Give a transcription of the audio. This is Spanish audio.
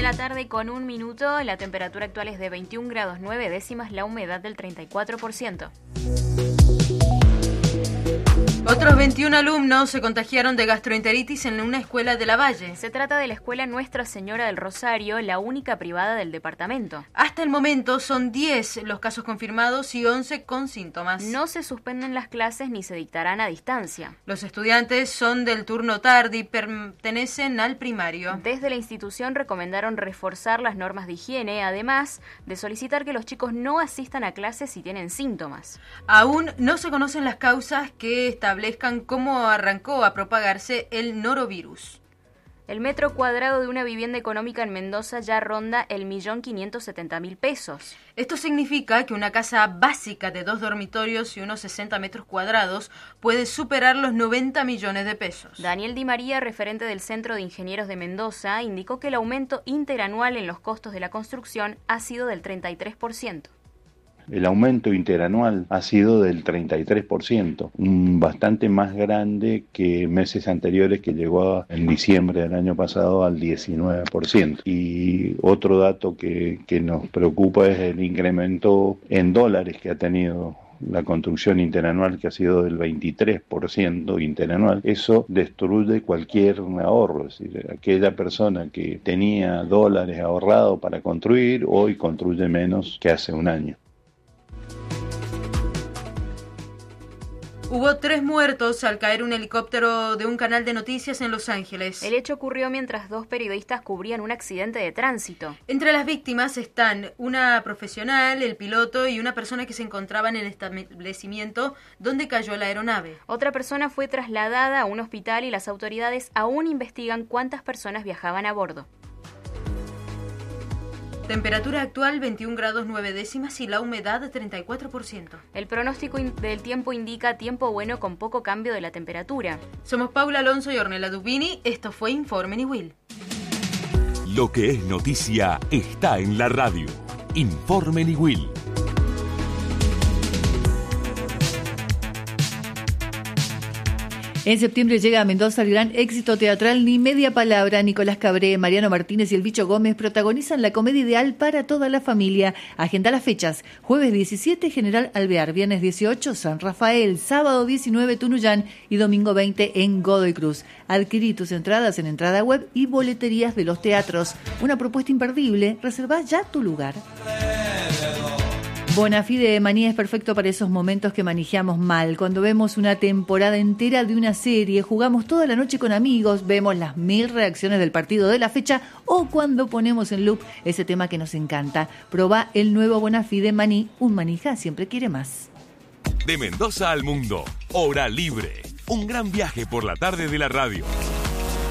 la tarde con 1 minuto, la temperatura actual es de 21 grados 9 décimas, la humedad del 34%. Otros 21 alumnos se contagiaron de gastroenteritis en una escuela de Lavalle. Se trata de la escuela Nuestra Señora del Rosario, la única privada del departamento. Hasta el momento son 10 los casos confirmados y 11 con síntomas. No se suspenden las clases ni se dictarán a distancia. Los estudiantes son del turno tarde y pertenecen al primario. Desde la institución recomendaron reforzar las normas de higiene, además de solicitar que los chicos no asistan a clases si tienen síntomas. Aún no se conocen las causas que establezcan cómo arrancó a propagarse el norovirus. El metro cuadrado de una vivienda económica en Mendoza ya ronda el 1.570.000 pesos. Esto significa que una casa básica de 2 dormitorios y unos 60 metros cuadrados puede superar los 90 millones de pesos. Daniel Di María, referente del Centro de Ingenieros de Mendoza, indicó que el aumento interanual en los costos de la construcción ha sido del 33%. El aumento interanual ha sido del 33%, bastante más grande que meses anteriores, que llegó en diciembre del año pasado al 19%. Y otro dato que nos preocupa es el incremento en dólares que ha tenido la construcción interanual, que ha sido del 23% interanual. Eso destruye cualquier ahorro, es decir, aquella persona que tenía dólares ahorrados para construir, hoy construye menos que hace un año. Hubo 3 muertos al caer un helicóptero de un canal de noticias en Los Ángeles. El hecho ocurrió mientras 2 periodistas cubrían un accidente de tránsito. Entre las víctimas están una profesional, el piloto y una persona que se encontraba en el establecimiento donde cayó la aeronave. Otra persona fue trasladada a un hospital y las autoridades aún investigan cuántas personas viajaban a bordo. Temperatura actual 21 grados 9 décimas y la humedad 34%. El pronóstico del tiempo indica tiempo bueno con poco cambio de la temperatura. Somos Paula Alonso y Ornella Dubini. Esto fue Informe Niwil. Lo que es noticia está en la radio. Informe Niwil. En septiembre llega a Mendoza el gran éxito teatral Ni Media Palabra. Nicolás Cabré, Mariano Martínez y el Bicho Gómez protagonizan la comedia ideal para toda la familia. Agenda las fechas: jueves 17, General Alvear; viernes 18, San Rafael; sábado 19, Tunuyán; y domingo 20 en Godoy Cruz. Adquirí tus entradas en entrada web y boleterías de los teatros. Una propuesta imperdible. Reservá ya tu lugar. Bonafide de Maní es perfecto para esos momentos que manejamos mal, cuando vemos una temporada entera de una serie, jugamos toda la noche con amigos, vemos las 1000 reacciones del partido de la fecha, o cuando ponemos en loop ese tema que nos encanta. Probá el nuevo Bonafide Maní, un manija siempre quiere más. De Mendoza al mundo, hora libre. Un gran viaje por la tarde de la radio.